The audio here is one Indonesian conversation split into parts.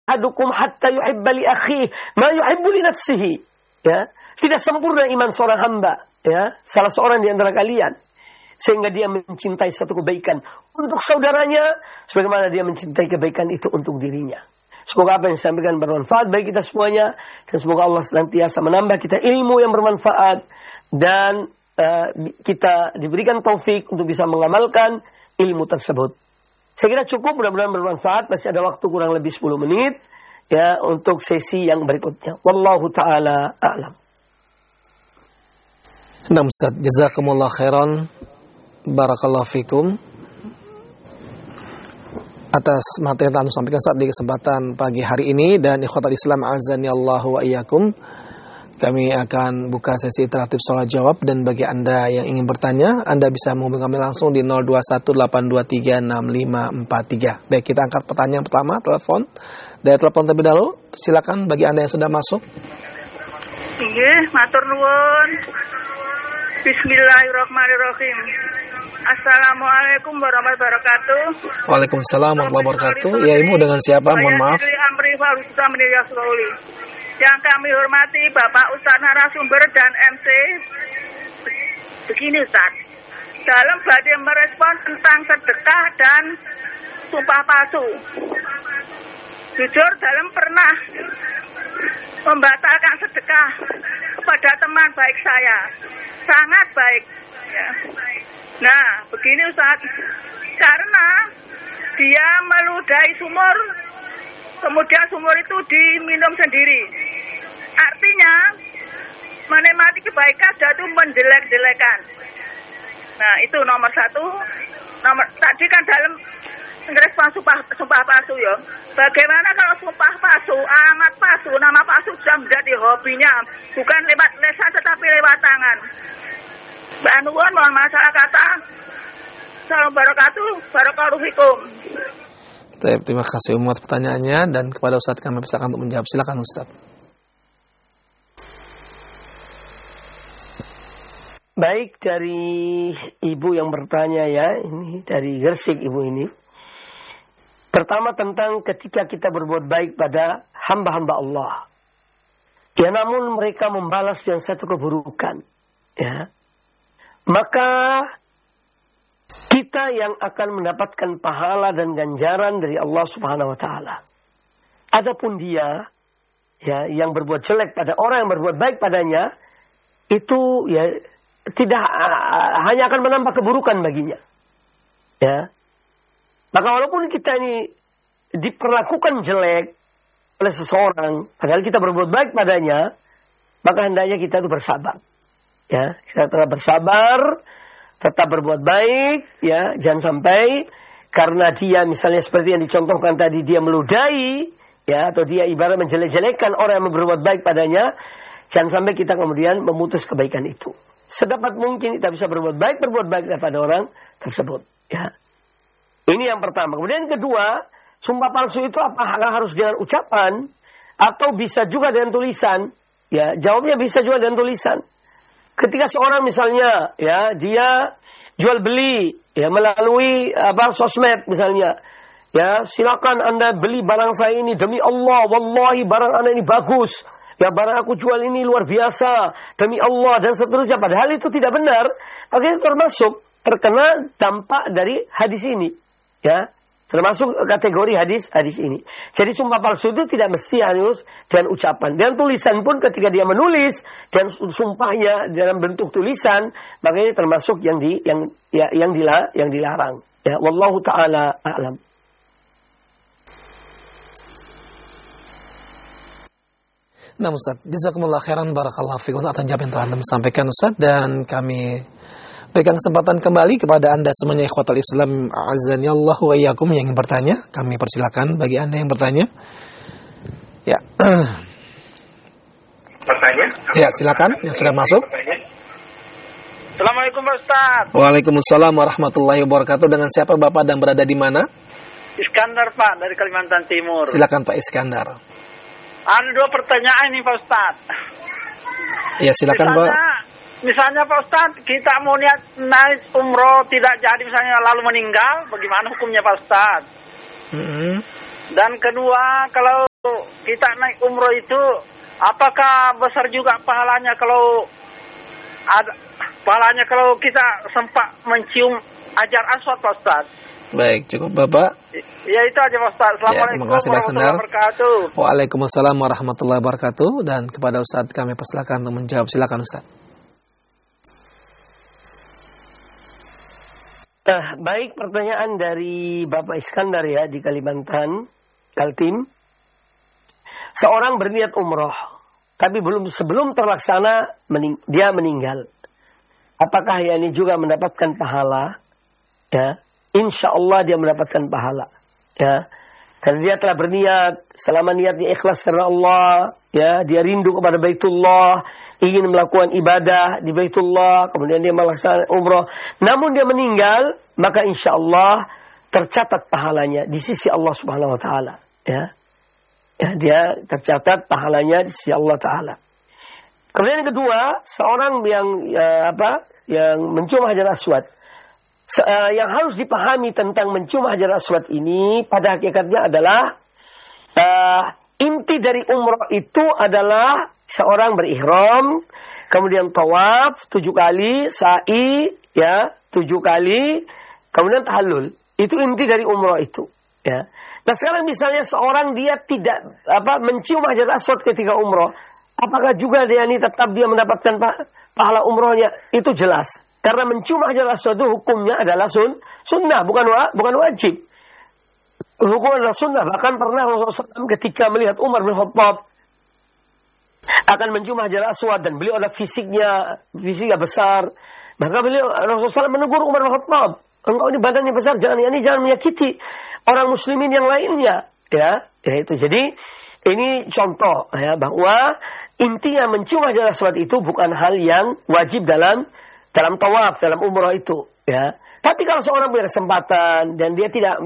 ahadukum hatta yuhibba li akhihi ma yuhibbu li nafsihi. Ya, tidak sempurna iman seorang hamba, ya, salah seorang di antara kalian, sehingga dia mencintai satu kebaikan untuk saudaranya sebagaimana dia mencintai kebaikan itu untuk dirinya. Semoga apa yang disampaikan bermanfaat bagi kita semuanya, dan semoga Allah senantiasa menambah kita ilmu yang bermanfaat, dan kita diberikan taufik untuk bisa mengamalkan ilmu tersebut. Saya kira cukup, mudah-mudahan bermanfaat. Masih ada waktu kurang lebih 10 menit ya untuk sesi yang berikutnya. Wallahu taala a'lam. Nah, Ustaz, jazakumullah khairan, barakallahu fikum atas materi yang Anda sampaikan saat di kesempatan pagi hari ini. Dan ikhwatal Islam azani Allahu wa iyyakum, kami akan buka sesi interaktif soal jawab, dan bagi Anda yang ingin bertanya, Anda bisa menghubungi kami langsung di 0218236543. Baik, kita angkat pertanyaan pertama, telepon. Dari telepon terlebih dahulu, silakan bagi Anda yang sudah masuk. Nggih, matur nuwun. Bismillahirrahmanirrahim. Assalamualaikum warahmatullahi wabarakatuh. Waalaikumsalam warahmatullahi wabarakatuh. Ya, Ibu dengan siapa? Mohon maaf. Yang kami hormati Bapak Ustaz narasumber dan MC. Begini Ustaz, dalam badai merespon tentang sedekah dan sumpah palsu. Jujur dalam pernah membatalkan sedekah kepada teman baik saya, sangat baik. Ya. Nah, begini Ustaz, karena dia meludahi sumur, kemudian sumur itu diminum sendiri. Artinya menikmati kebaikan itu menjelek-jelekan. Nah, itu nomor satu. Tadi kan dalam respon sumpah palsu ya. Bagaimana kalau sumpah palsu, amat palsu, nama palsu sudah menjadi hobinya, bukan lewat lesan tetapi lewat tangan. Mbak Nuwun, mohon masalah kata. Assalamualaikum warahmatullahi wabarakatuh. Terima kasih Umar pertanyaannya, dan kepada Ustaz kami persilakan untuk menjawab. Silakan Ustaz. Baik, dari ibu yang bertanya ya, ini dari Gresik ibu ini. Pertama tentang ketika kita berbuat baik pada hamba-hamba Allah. Ya, namun mereka membalas yang satu keburukan. Ya. Maka kita yang akan mendapatkan pahala dan ganjaran dari Allah Subhanahu wa taala. Adapun dia ya yang berbuat jelek pada orang yang berbuat baik padanya, itu ya tidak hanya akan menambah keburukan baginya. Ya. Maka walaupun kita ini diperlakukan jelek oleh seseorang, padahal kita berbuat baik padanya, maka hendaknya kita itu bersabar. Ya, kita tetap bersabar, tetap berbuat baik, ya, jangan sampai karena dia misalnya seperti yang dicontohkan tadi, dia meludahi, ya, atau dia ibarat menjelek-jelekkan orang yang berbuat baik padanya, jangan sampai kita kemudian memutus kebaikan itu. Sedapat mungkin kita bisa berbuat baik kepada orang tersebut, ya. Ini yang pertama. Kemudian yang kedua, sumpah palsu itu apakah harus dengan ucapan atau bisa juga dengan tulisan? Ya, jawabnya bisa juga dengan tulisan. Ketika seorang misalnya ya dia jual beli ya melalui sosmed misalnya, ya silakan Anda beli barang saya ini demi Allah, wallahi barang Anda ini bagus. Ya barang aku jual ini luar biasa demi Allah dan seterusnya, padahal itu tidak benar. Maka itu termasuk terkena dampak dari hadis ini. Ya, termasuk kategori hadis ini. Jadi sumpah palsu itu tidak mesti harus dengan ucapan. Dan tulisan pun ketika dia menulis dan sumpahnya dalam bentuk tulisan, maka ini termasuk yang dilarang. Ya, wallahu taala a'lam. Nah Ustaz, jazakumullah khairan, barakallahu fikum atas jawaban yang telah Anda sampaikan Ustaz, dan kami berikan kesempatan kembali kepada Anda semuanya ikhwatal Islam azanillahu wa iyyakum yang ingin bertanya. Kami persilakan bagi Anda yang bertanya. Ya. Bertanya? Ya, silakan yang sudah masuk. Assalamualaikum Pak Ustaz. Waalaikumsalam warahmatullahi wabarakatuh. Dengan siapa Bapak dan berada di mana? Iskandar Pak, dari Kalimantan Timur. Silakan Pak Iskandar. Ada 2 pertanyaan nih Pak Ustaz. Ya, silakan Pak. Misalnya Pak Ustaz, kita mau niat naik umroh tidak jadi misalnya lalu meninggal, bagaimana hukumnya Pak Ustaz? Dan kedua, kalau kita naik umroh itu, apakah besar juga pahalanya kalau kita sempat mencium Hajar Aswad, Pak Ustaz? Baik, cukup Bapak. Ya, itu aja Pak Ustaz. Assalamualaikum warahmatullahi wabarakatuh. Waalaikumsalam warahmatullahi wabarakatuh. Dan kepada Ustaz kami persilakan untuk menjawab. Silakan Ustaz. Baik, pertanyaan dari Bapak Iskandar ya di Kalimantan, Kaltim. Seorang berniat umroh, tapi sebelum terlaksana dia meninggal. Apakah ini juga mendapatkan pahala? Ya, insya Allah dia mendapatkan pahala. Ya, karena dia telah berniat, selama niatnya ikhlas karena Allah, ya, dia rindu kepada Baitullah, ingin melakukan ibadah di Baitullah, kemudian dia melaksanakan umroh. Namun dia meninggal, maka insya Allah tercatat pahalanya di sisi Allah Subhanahu Wa Taala. Ya, ya, dia tercatat pahalanya di sisi Allah Taala. Kemudian yang kedua, seorang yang yang mencium Hajar Aswad. Yang harus dipahami tentang mencium Hajar Aswad ini pada hakikatnya adalah inti dari umroh itu adalah seorang berihram, kemudian tawaf 7 kali, sa'i ya 7 kali, kemudian tahallul. Itu inti dari umroh itu. Ya. Nah sekarang misalnya seorang dia tidak mencium Hajar Aswad ketika umroh, apakah juga dia ini tetap dia mendapatkan pahala umrohnya? Itu jelas. Karena mencium Hajar Aswad itu hukumnya adalah sunnah, bukan wajib. Hukum adalah sunnah. Bahkan pernah Rasulullah SAW ketika melihat Umar bin Khattab akan mencium Hajar Aswad dan beliau ada fisiknya besar. Maka Rasulullah SAW menegur Umar bin Khattab, engkau ini badannya besar, jangan menyakiti orang muslimin yang lainnya. Ya itu. Jadi ini contoh ya bahwa intinya mencium Hajar Aswad itu bukan hal yang wajib dalam tawaf, dalam umrah itu, ya. Tapi kalau seorang punya kesempatan dan dia tidak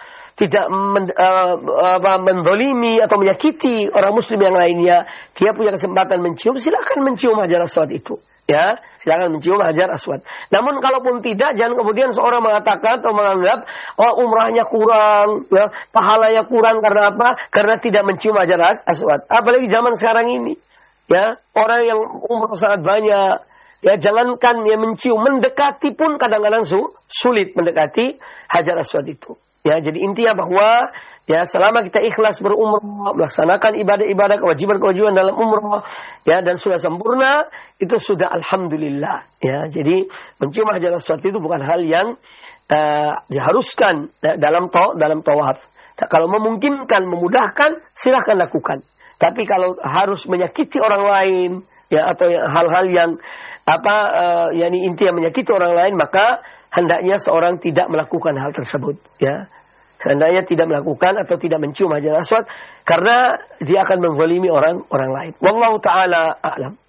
mendolimi atau menyakiti orang muslim yang lainnya, dia punya kesempatan mencium, silakan mencium Hajar Aswad itu, ya. Silakan mencium Hajar Aswad. Namun kalaupun tidak, jangan kemudian seorang mengatakan atau menganggap umrahnya kurang, ya, pahalanya kurang karena apa? Karena tidak mencium Hajar Aswad. Apalagi zaman sekarang ini, ya, orang yang umrah sangat banyak. Ya jangankan ya mencium, mendekati pun kadang-kadang sulit mendekati Hajar Aswad itu. Ya jadi intinya bahwa ya selama kita ikhlas berumrah, melaksanakan ibadah-ibadah, kewajiban-kewajiban dalam umrah, ya dan sudah sempurna, itu sudah alhamdulillah. Ya jadi mencium Hajar Aswad itu bukan hal yang diharuskan dalam tawaf. Kalau memungkinkan, memudahkan, silahkan lakukan. Tapi kalau harus menyakiti orang lain, ya atau hal-hal yang yakni intinya menyakiti orang lain, maka hendaknya seorang tidak melakukan hal tersebut, ya. Hendaknya tidak melakukan atau tidak mencium Hajar Aswad karena dia akan menzalimi orang lain. Wallahu taala a'lam.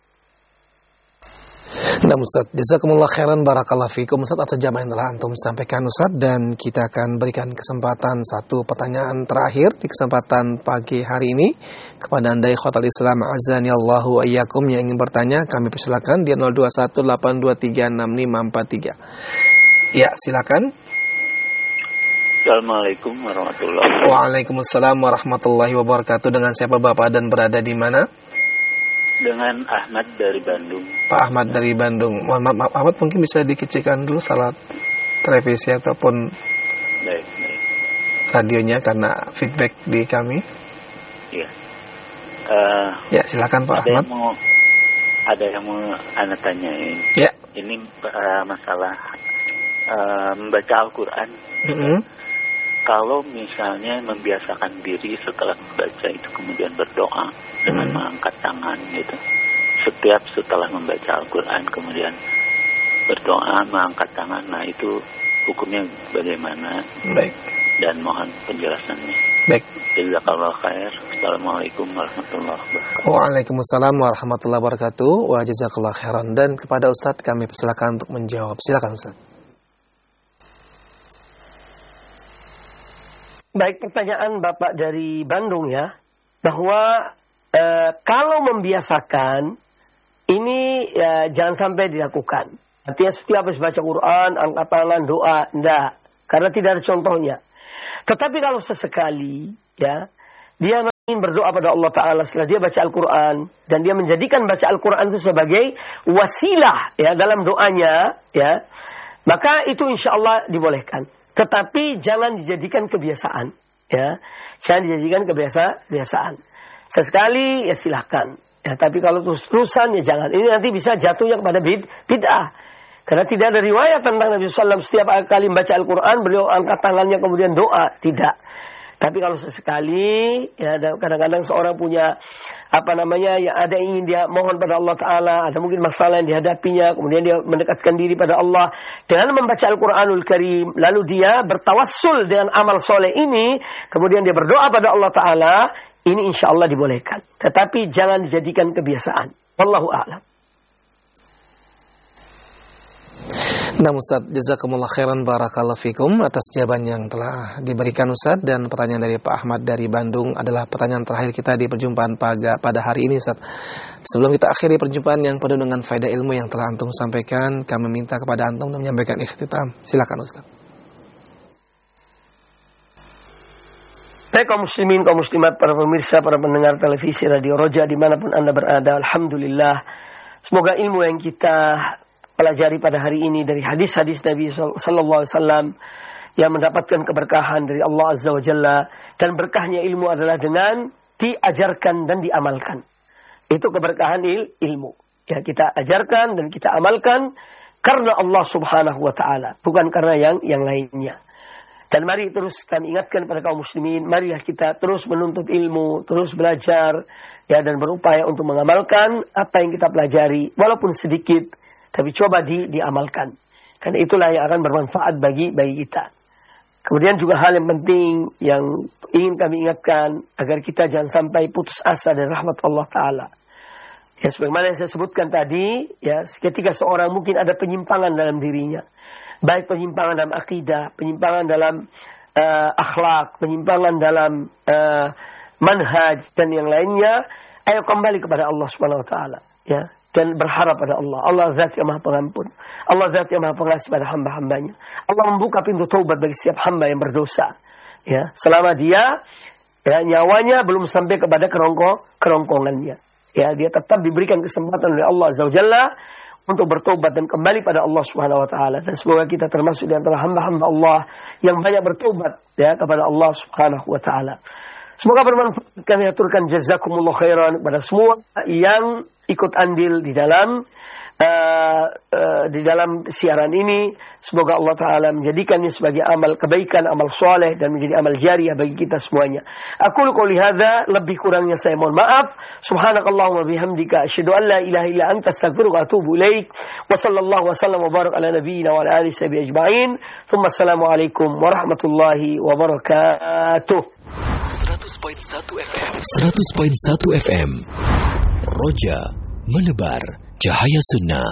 Nah Ustaz, jazakumullah khairan barakallahu fikum Ustaz atas jawaban yang telah antum sampaikan Ustaz, dan kita akan berikan kesempatan satu pertanyaan terakhir di kesempatan pagi hari ini kepada Anda ikhwatal Islam azani Allahu wa iyyakum yang ingin bertanya. Kami persilakan di 0218236543. Ya, silakan. Assalamualaikum warahmatullahi wabarakatuh. Waalaikumsalam warahmatullahi wabarakatuh. Dengan siapa Bapak dan berada di mana? Dengan Ahmad dari Bandung. Pak Ahmad dari Bandung. Maaf, Ahmad mungkin bisa dikecilkan dulu salat televisi ataupun baik. radionya karena feedback di kami. Iya. Ya silakan Pak Ahmad. Ada yang mau Anda tanyain. Ya. Ini masalah membaca Al-Quran. Kalau misalnya membiasakan diri setelah membaca itu kemudian berdoa dengan mengangkat tangan gitu. Setelah membaca Al-Quran kemudian berdoa mengangkat tangan, nah itu hukumnya bagaimana? Baik. Dan mohon penjelasannya. Baik. Jazakallahu khair. Assalamualaikum warahmatullahi wabarakatuh. Waalaikumsalam warahmatullahi wabarakatuh. Wa jazakallahu khairan. Dan kepada Ustadz kami persilakan untuk menjawab. Silakan Ustadz. Baik, pertanyaan Bapak dari Bandung ya, bahwa kalau membiasakan ini ya, jangan sampai dilakukan. Artinya setiap habis baca Quran, angkat tangan, doa, enggak, karena tidak ada contohnya. Tetapi kalau sesekali ya dia ingin berdoa pada Allah Ta'ala setelah dia baca Al-Quran, dan dia menjadikan baca Al-Quran itu sebagai wasilah ya dalam doanya, ya, maka itu insya Allah dibolehkan. Tetapi jangan dijadikan kebiasaan, ya, jangan dijadikan kebiasaan. Sesekali ya silahkan, ya, tapi kalau terus-terusan ya jangan. Ini nanti bisa jatuhnya kepada bid'ah. Karena tidak ada riwayat tentang Nabi SAW setiap kali membaca Al-Quran beliau angkat tangannya kemudian doa, tidak. Tapi kalau sesekali, ya kadang-kadang seorang punya ya ada ingin dia mohon pada Allah Ta'ala, ada mungkin masalah yang dihadapinya, kemudian dia mendekatkan diri pada Allah dengan membaca Al-Quranul Karim, lalu dia bertawassul dengan amal soleh ini, kemudian dia berdoa pada Allah Ta'ala, ini insya Allah dibolehkan. Tetapi jangan dijadikan kebiasaan. Wallahu a'lam. Nah Ustaz, jazakumullah khairan barakallahu fikum atas jawaban yang telah diberikan Ustaz. Dan pertanyaan dari Pak Ahmad dari Bandung adalah pertanyaan terakhir kita di perjumpaan pada hari ini Ustaz. Sebelum kita akhiri perjumpaan yang penuh dengan faedah ilmu yang telah antum sampaikan, kami minta kepada antum untuk menyampaikan ikhtitam. Silakan Ustaz. Baik kaum muslimin, kaum muslimat, para pemirsa, para pendengar televisi Radio Roja dimanapun Anda berada, alhamdulillah. Semoga ilmu yang kita pelajari pada hari ini dari hadis-hadis Nabi sallallahu alaihi wasallam yang mendapatkan keberkahan dari Allah Azza wa Jalla, dan berkahnya ilmu adalah dengan diajarkan dan diamalkan. Itu keberkahan ilmu. Ya, kita ajarkan dan kita amalkan karena Allah Subhanahu wa taala, bukan karena yang lainnya. Dan mari terus kami ingatkan pada kaum muslimin, marilah kita terus menuntut ilmu, terus belajar, ya, dan berupaya untuk mengamalkan apa yang kita pelajari, walaupun sedikit, tapi coba diamalkan. Karena itulah yang akan bermanfaat bagi kita. Kemudian juga hal yang penting yang ingin kami ingatkan, agar kita jangan sampai putus asa dari rahmat Allah Ta'ala. Ya, sebagaimana yang saya sebutkan tadi, ya, ketika seorang mungkin ada penyimpangan dalam dirinya, baik penyimpangan dalam akidah, penyimpangan dalam akhlak, penyimpangan dalam manhaj dan yang lainnya, ayo kembali kepada Allah Subhanahu wa taala, ya, dan berharap pada Allah. Allah Zat yang Maha Pengampun, Allah Zat yang Maha Pengasih pada hamba-hambanya. Allah membuka pintu taubat bagi setiap hamba yang berdosa, ya, selama dia, ya, nyawanya belum sampai kepada kerongkongannya. Ya, dia tetap diberikan kesempatan oleh Allah Azza wa Jalla untuk bertobat dan kembali pada Allah Subhanahu wa taala. Dan semoga kita termasuk di antara hamba-hamba Allah yang banyak bertobat, ya, kepada Allah Subhanahu wa taala. Semoga bermanfaat. Kami aturkan jazakumullah khairan kepada semua yang ikut andil di dalam siaran ini. Semoga Allah Ta'ala menjadikannya sebagai amal kebaikan, amal soleh, dan menjadi amal jariah bagi kita semuanya. Aku qouli hadza, lebih kurangnya saya mohon maaf. Subhanakallahumma bihamdika asyhadu an la ilaha illa anta astaghfiruka wa atubu ilaik. Wa sallallahu wa sallam wa barak ala nabiyyina wa ala alihi sahbihi ajma'in. Thumma assalamu alaikum warahmatullahi wabarakatuh. 100.1 FM Roja menebar cahaya sunnah.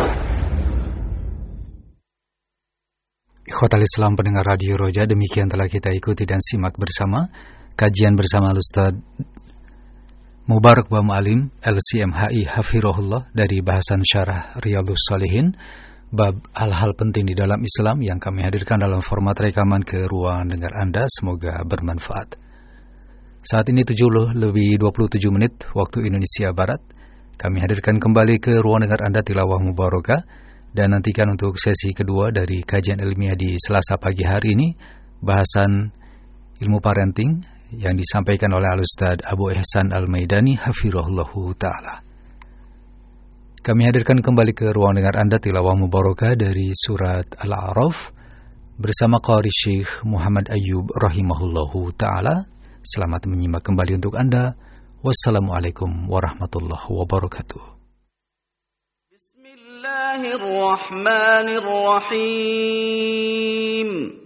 Ikhwatal Islam pendengar Radio Roja, demikian telah kita ikuti dan simak bersama kajian bersama Ustaz Mubarak Ba Mu'alim LCMHI Hafirahullah dari bahasan syarah Riyadhus Shalihin bab hal-hal penting di dalam Islam yang kami hadirkan dalam format rekaman ke ruang dengar Anda. Semoga bermanfaat. Saat ini 7:27 waktu Indonesia Barat. Kami hadirkan kembali ke ruang dengar Anda tilawah mubarakah, dan nantikan untuk sesi kedua dari kajian ilmiah di Selasa pagi hari ini, bahasan ilmu parenting yang disampaikan oleh Al-Ustaz Abu Ihsan Al-Maidani hafirahullahu ta'ala. Kami hadirkan kembali ke ruang dengar Anda tilawah mubarakah dari surat Al-A'raf bersama Qari Syekh Muhammad Ayyub rahimahullahu ta'ala. Selamat menyimak kembali untuk Anda. Wassalamualaikum warahmatullahi wabarakatuh. Bismillahirrahmanirrahim.